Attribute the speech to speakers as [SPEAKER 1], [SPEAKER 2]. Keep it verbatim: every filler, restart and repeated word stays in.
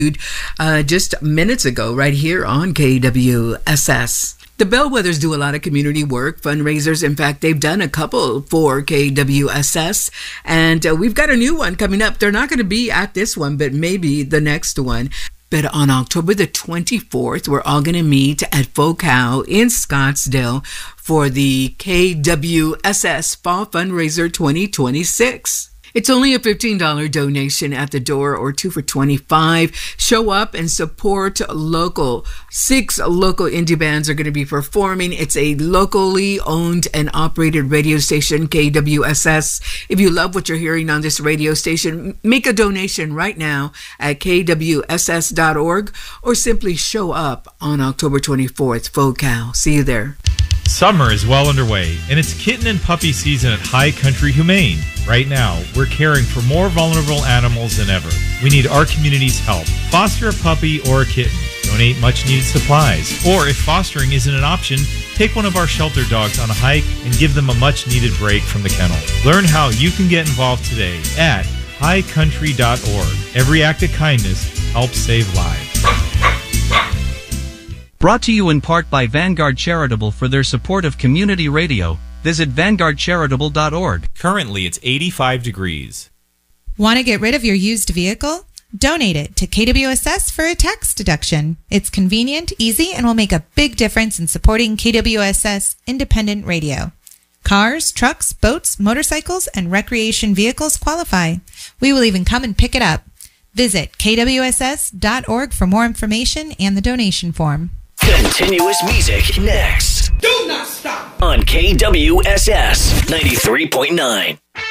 [SPEAKER 1] Uh, just minutes ago, right here on K W S S. The Bellwethers do a lot of community work, fundraisers. In fact, they've done a couple for K W S S, and uh, we've got a new one coming up. They're not going to be at this one, but maybe the next one. But on October the twenty-fourth, we're all going to meet at FOCAL in Scottsdale for the K W S S Fall Fundraiser twenty twenty-six. It's only a fifteen dollars donation at the door or two for twenty-five dollars. Show up and support local. Six local indie bands are going to be performing. It's a locally owned and operated radio station, K W S S. If you love what you're hearing on this radio station, make a donation right now at K W S S dot org or simply show up on October twenty-fourth, FOCAL. See you there.
[SPEAKER 2] Summer is well underway, and it's kitten and puppy season at High Country Humane. Right now, we're caring for more vulnerable animals than ever. We need our community's help. Foster a puppy or a kitten. Donate much-needed supplies. Or if fostering isn't an option, take one of our shelter dogs on a hike and give them a much-needed break from the kennel. Learn how you can get involved today at high country dot org. Every act of kindness helps save lives.
[SPEAKER 3] Brought to you in part by Vanguard Charitable for their support of community radio. Visit vanguard charitable dot org.
[SPEAKER 4] Currently, it's eighty-five degrees.
[SPEAKER 5] Want to get rid of your used vehicle? Donate it to K W S S for a tax deduction. It's convenient, easy, and will make a big difference in supporting K W S S independent radio. Cars, trucks, boats, motorcycles, and recreation vehicles qualify. We will even come and pick it up. Visit K W S S dot org for more information and the donation form.
[SPEAKER 6] Continuous music next.
[SPEAKER 7] Do not stop.
[SPEAKER 6] On K W S S ninety-three point nine.